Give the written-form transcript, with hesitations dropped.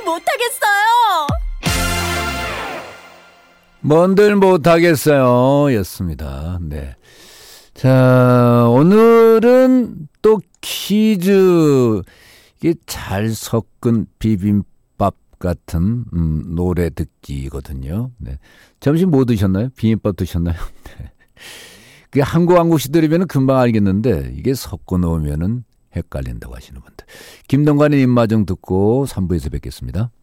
못하겠어요. 뭔들 못하겠어요 였습니다. 네. 자, 오늘은 또 퀴즈. 이게 잘 섞은 비빔밥 같은 노래 듣기거든요. 네. 점심 뭐 드셨나요? 비빔밥 드셨나요? 네. 그게 한국씩 들으면 금방 알겠는데 이게 섞어 놓으면은 헷갈린다고 하시는 분들. 김동관의 입마중 듣고 3부에서 뵙겠습니다.